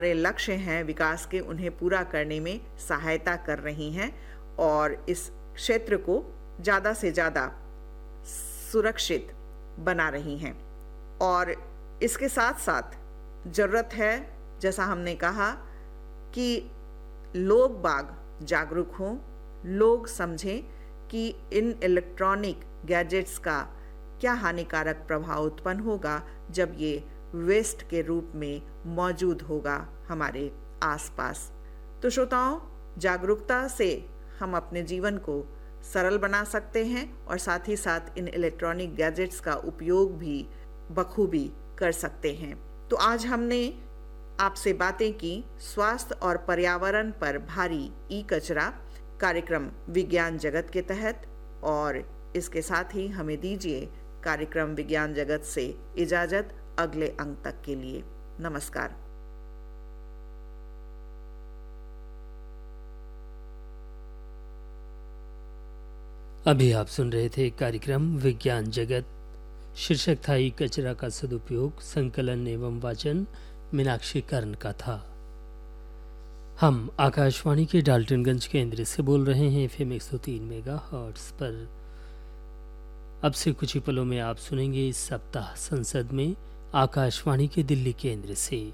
लक्ष्य हैं विकास के, उन्हें पूरा करने में सहायता कर रही हैं और इस क्षेत्र को ज़्यादा से ज़्यादा सुरक्षित बना रही हैं। और इसके साथ साथ ज़रूरत है, जैसा हमने कहा, कि लोग बाग जागरूक हों, लोग समझें कि इन इलेक्ट्रॉनिक गैजेट्स का क्या हानिकारक प्रभाव उत्पन्न होगा जब ये वेस्ट के रूप में मौजूद होगा हमारे आसपास। तो श्रोताओं, जागरूकता से हम अपने जीवन को सरल बना सकते हैं और साथ ही साथ इन इलेक्ट्रॉनिक गैजेट्स का उपयोग भी बखूबी कर सकते हैं। तो आज हमने आपसे बातें की स्वास्थ्य और पर्यावरण पर भारी ई कचरा कार्यक्रम विज्ञान जगत के तहत, और इसके साथ ही हमें दीजिए कार्यक्रम विज्ञान जगत से इजाजत अगले अंक तक के लिए। नमस्कार। अभी आप सुन रहे थे कार्यक्रम विज्ञान जगत। शीर्षक था ई कचरा का सदुपयोग। संकलन एवं वाचन मीनाक्षी कर्ण का था। हम आकाशवाणी के डाल्टनगंज केंद्र से बोल रहे हैं FM 103 मेगाहर्ट्ज पर। अब से कुछ ही पलों में आप सुनेंगे इस सप्ताह संसद में आकाशवाणी के दिल्ली केंद्र से।